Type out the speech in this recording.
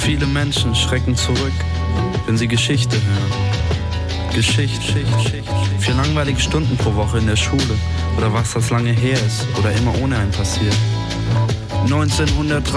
Viele Menschen schrecken zurück, wenn sie Geschichte hören. Geschichte. 4 langweilige Stunden pro Woche in der Schule. Oder was das lange her ist oder immer ohne einen passiert. 1903